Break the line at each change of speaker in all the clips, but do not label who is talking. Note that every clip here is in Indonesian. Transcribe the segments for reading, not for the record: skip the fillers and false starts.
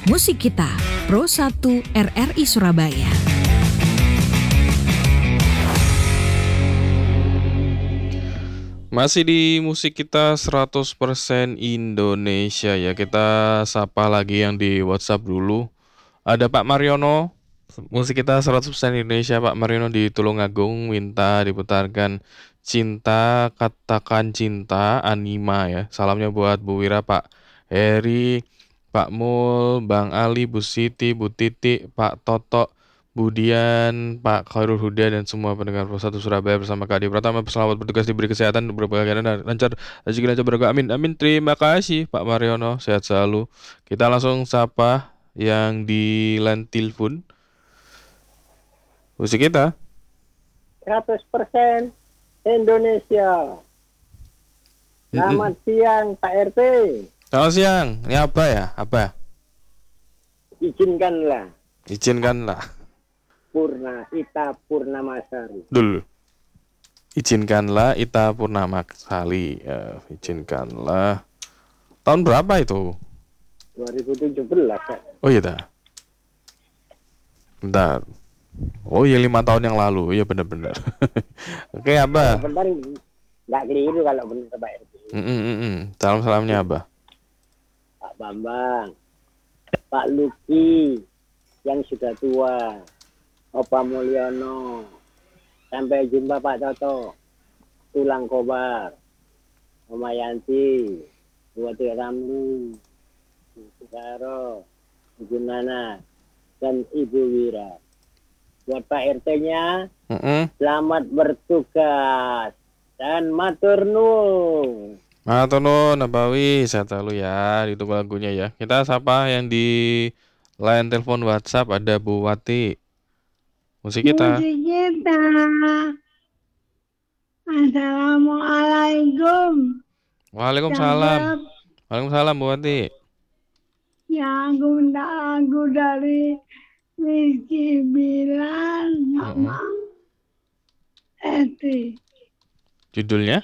Musik Kita, Pro 1 RRI Surabaya.
Masih di Musik Kita 100% Indonesia ya. Kita sapa lagi yang di WhatsApp dulu. Ada Pak Mariono, Musik Kita 100% Indonesia. Pak Mariono di Tulungagung minta diputarkan Cinta Katakan Cinta Anima ya. Salamnya buat Bu Wira, Pak Heri, Pak Mul, Bang Ali, Bu Siti, Bu Titi, Pak Toto, Bu Dian, Pak Khairul Huda, dan semua pendengar Pro 1 Surabaya bersama Kak Adi Pratama. Selamat bertugas, diberi kesehatan, berbahagia dan lancar, rezeki lancar berkah. Amin, amin. Terima kasih Pak Mariono, sehat selalu. Kita langsung sapa yang di line telepon. Musik Kita
100% Indonesia. Selamat siang Pak RT.
Selamat siang. Ini apa ya? Apa?
Izinkanlah Ita Purnamasari.
Dulu. Izinkanlah Ita Purnamasari. Izinkanlah. Tahun berapa itu?
2017 Pak.
Oh iya dah. Bentar. Oh iya, 5 tahun yang lalu. Iya benar-benar. Oke, Abah.
Bentar, nggak keliru kalau benar Pak RT.
Salam-salamnya Abah.
Pak Bambang, Pak Luki yang sudah tua, Opa Mulyono, sampai jumpa Pak Toto, Tulang Kobar, Oma Yanti, Buati Ramli, Ibu Saro, Ibu Nana, dan Ibu Wira. Buat Pak RT-nya, selamat bertugas dan matur nuwun.
Matur nuwun Nabawi, sehat selalu ya. Ditunggu lagunya ya. Kita sapa yang di line telepon WhatsApp. Ada Bu Wati. Musik Kita.
Assalamualaikum.
Waalaikumsalam. Waalaikumsalam Bu Wati.
Ya, aku minta lagu dari Rizky Bilar sama Eti.
Judulnya?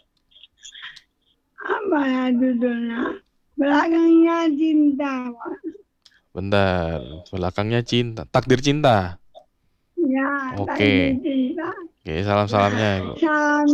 Apa ya judulnya? Belakangnya cinta.
Bentar. Belakangnya cinta. Takdir Cinta.
Ya,
Oke.
Takdir Cinta.
Oke, salam-salamnya.
Salam